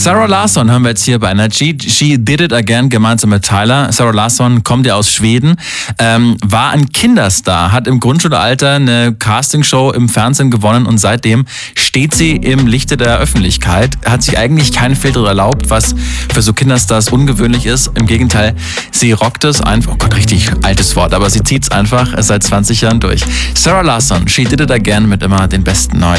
Sarah Larsson haben wir jetzt hier bei Energy. She Did It Again, gemeinsam mit Tyler. Sarah Larsson kommt ja aus Schweden, war ein Kinderstar, hat im Grundschulalter eine Castingshow im Fernsehen gewonnen und seitdem steht sie im Lichte der Öffentlichkeit, hat sich eigentlich keinen Filter erlaubt, was für so Kinderstars ungewöhnlich ist. Im Gegenteil, sie rockt es einfach, oh Gott, richtig altes Wort, aber sie zieht es einfach seit 20 Jahren durch. Sarah Larsson, She Did It Again mit immer den besten neuen